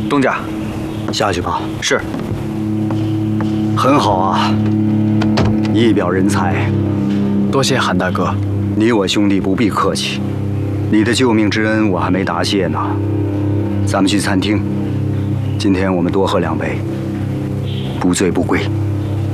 东家， 下去吧。 是。 很好啊，一表人才。 多谢韩大哥。 你我兄弟不必客气，你的救命之恩我还没答谢呢。咱们去餐厅，今天我们多喝2杯，不醉不归。